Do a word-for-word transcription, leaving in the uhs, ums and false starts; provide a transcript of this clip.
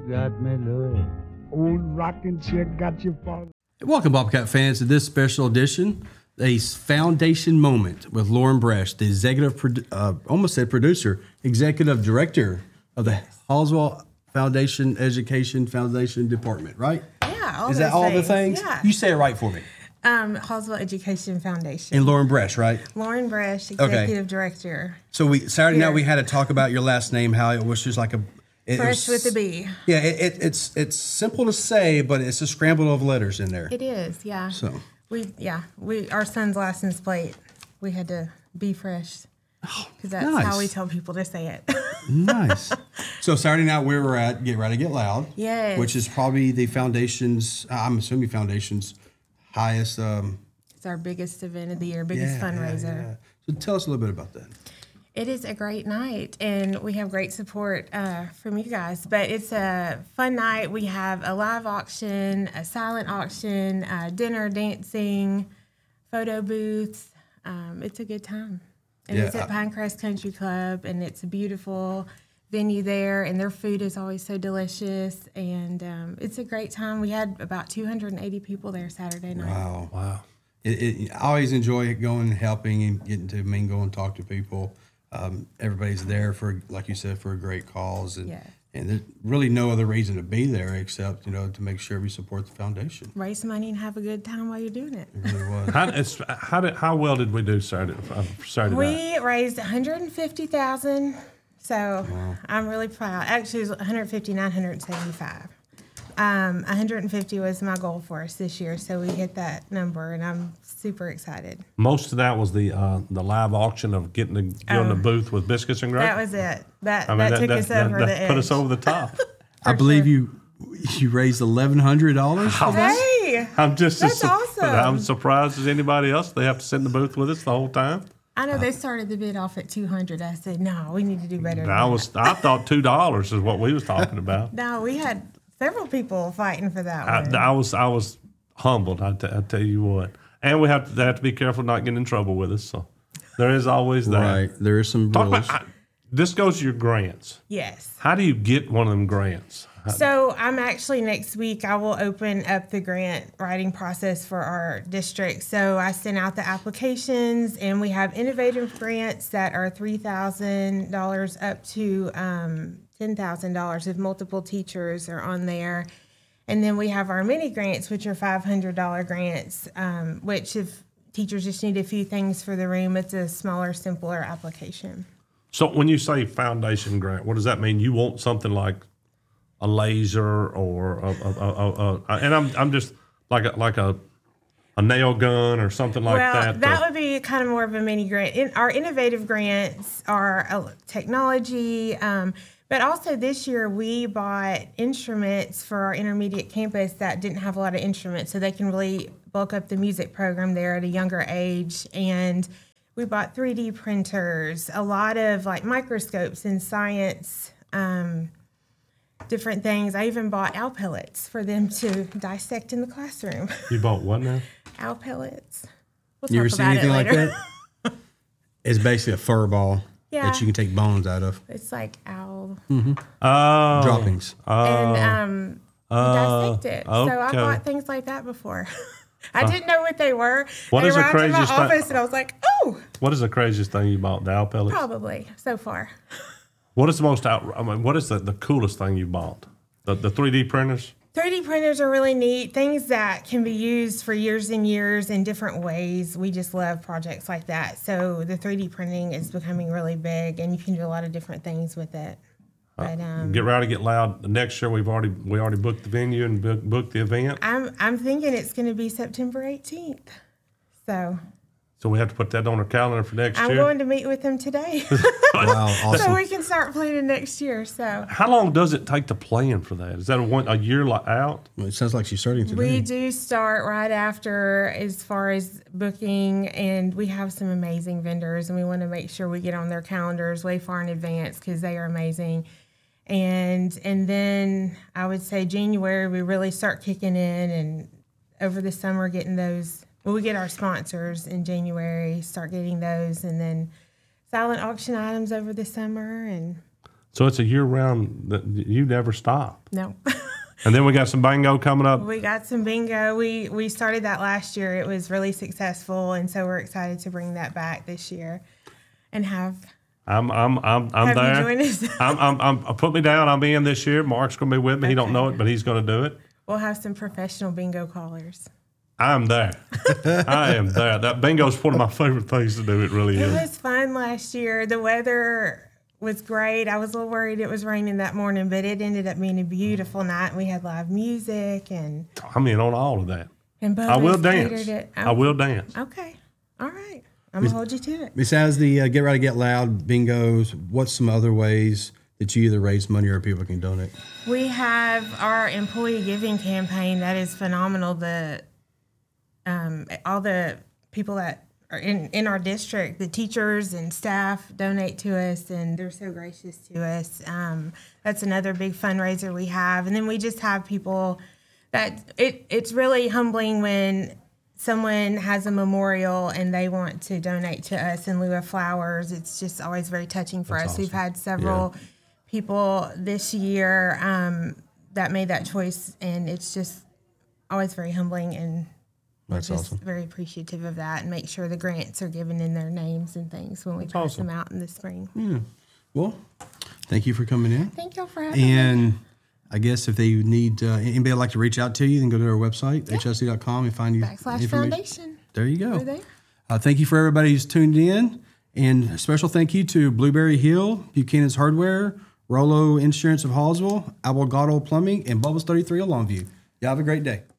got me low. Old rocking chair got you falling. Welcome, Bobcat fans, to this special edition, a foundation moment with Lauren Bresch, the executive, produ- uh, almost said producer, executive director of the Hallswell Foundation Education Foundation Department, right? Yeah, all Is that all things. the things? Yeah. You say it right for me. Um, Hallswell Education Foundation. And Lauren Bresch, right? Lauren Bresch, executive director. So we Saturday Here. night we had to talk about your last name, how it was just like a it Fresh was, with a B. Yeah, it, it, it's it's simple to say, but it's a scramble of letters in there. It is, yeah. So we, yeah, we our son's license plate. We had to be fresh because that's nice. how we tell people to say it. Nice. So Saturday night we were at Get Ready, Get Loud. Yes. Which is probably the foundation's. I'm assuming foundation's highest. Um, It's our biggest event of the year, biggest yeah, fundraiser. yeah, yeah. So tell us a little bit about that. It is a great night, and we have great support uh, from you guys. But it's a fun night. We have a live auction, a silent auction, uh, dinner, dancing, photo booths. Um, it's a good time. And Yeah, it's at I- Pinecrest Country Club, and it's a beautiful venue there, and their food is always so delicious. And um, it's a great time. We had about two hundred eighty people there Saturday night. Wow. Wow. It, it, I always enjoy going, helping, and getting to mingle and talk to people. Um, everybody's there for, like you said, for a great cause, and Yeah. and there's really no other reason to be there except you know to make sure we support the foundation. Raise money and have a good time while you're doing it. It really was. How, it's, how did how well did we do Saturday? uh, Saturday night? We raised one hundred fifty thousand dollars, so I'm really proud. Actually, it was one hundred fifty-nine hundred seventy-five. Um, one hundred fifty was my goal for us this year, so we hit that number, and I'm super excited. Most of that was the uh, the live auction of getting the getting Oh. the booth with biscuits and gravy. That was it. That I mean, that, took us that, over that the edge. put us over the top. I believe you you raised eleven hundred dollars for that. Hey, I'm just That's as su- awesome. I'm surprised as anybody else. They have to sit in the booth with us the whole time. I know they started the bid off at two hundred. I said, no, we need to do better. Than I that. was I thought two dollars is what we was talking about. No, we had several people fighting for that I, one. I was I was humbled. I, t- I tell you what, and we have to they have to be careful not getting in trouble with us. So there is always that. Right. There is some Talk rules. about I, this goes to your grants. Yes. How do you get one of them grants? How- So I'm actually next week, I will open up the grant writing process for our district. So I sent out the applications, and we have innovative grants that are three thousand dollars up to um, ten thousand dollars if multiple teachers are on there. And then we have our mini grants, which are five hundred dollars grants, um, which if teachers just need a few things for the room, it's a smaller, simpler application. So when you say foundation grant, what does that mean? You want something like a laser or a, a, a, a, a and I'm I'm just like a, like a a nail gun or something like well, that. that to- would be kind of more of a mini grant. In, our innovative grants are uh, technology, um, but also this year we bought instruments for our intermediate campus that didn't have a lot of instruments, so they can really bulk up the music program there at a younger age. And we bought three D printers, a lot of like microscopes and science. Um, different things. I even bought owl pellets for them to dissect in the classroom. you bought what now? Owl pellets. We'll You ever talk seen about anything it like later. that? It's basically a fur ball Yeah. that you can take bones out of. It's like owl. Oh, Droppings. and um, you dissect it. So I okay. bought things like that before. I didn't know what they were. What they is the arrived in my craziest thing- office, and I was like, oh, What is the craziest thing you bought? The owl pellets. probably so far. What is the most out? I mean, what is the, the coolest thing you bought? The the three D printers. three D printers are really neat, things that can be used for years and years in different ways. We just love projects like that. So the three D printing is becoming really big, and you can do a lot of different things with it. But um, Get ready, get loud. Next year we've already we already booked the venue and book, booked the event. I'm I'm thinking it's going to be September eighteenth. So So we have to put that on our calendar for next I'm year. going to meet with them today, Wow, so awesome. we can start planning next year. So How long does it take to plan for that? Is that a one a year li- out? Well, it sounds like she's starting today. we do start right after as far as booking, and we have some amazing vendors, and we want to make sure we get on their calendars way far in advance because they are amazing. And and then I would say January we really start kicking in, and over the summer getting those. Well, we get our sponsors in January, start getting those, and then silent auction items over the summer. And So it's a year round that you never stop. No. And then we got some bingo coming up. We got some bingo. We we started that last year. It was really successful, and so we're excited to bring that back this year, and have I'm I'm I'm I'm have there. you join us. I'm, I'm I'm put me down. I'm in this year. Mark's gonna be with me. He don't know it, but he's gonna do it. We'll have some professional bingo callers. I'm there. I am there. That bingo's one of my favorite things to do. It really It is. was fun last year. The weather was great. I was a little worried it was raining that morning, but it ended up being a beautiful night. We had live music and I'm in on all of that. and I will Bubba's dance. catered it. I will dance. Okay, all right. I'm gonna hold you to it. Besides the uh, Get Ready, Get Loud bingos, what's some other ways that you either raise money or people can donate? We have our employee giving campaign that is phenomenal. The um, all the people that are in, in our district, the teachers and staff donate to us, and they're so gracious to us. Um, that's another big fundraiser we have, and then we just have people that it it's really humbling when someone has a memorial and they want to donate to us in lieu of flowers. It's just always very touching for That's us. We've awesome. had several people this year um, that made that choice, and it's just always very humbling, and we're That's just awesome. very appreciative of that, and make sure the grants are given in their names and things when we pass awesome. them out in the spring. Well, thank you for coming in. Thank y'all for having me. And I guess if they need uh, anybody would like to reach out to you, then go to our website, h s c dot com, and find you Backslash information. Foundation. There you go. We're there. Uh, thank you for everybody who's tuned in. And a special thank you to Blueberry Hill, Buchanan's Hardware, Rollo Insurance of Hallsville, Abogado Plumbing, and Bubbles thirty-three of Longview. Y'all have a great day.